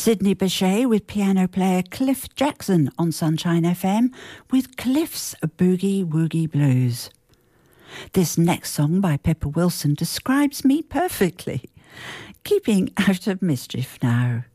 Sidney Bechet with piano player Cliff Jackson on Sunshine FM with Cliff's Boogie Woogie Blues. This next song by Pepper Wilson describes me perfectly. Keeping out of mischief now.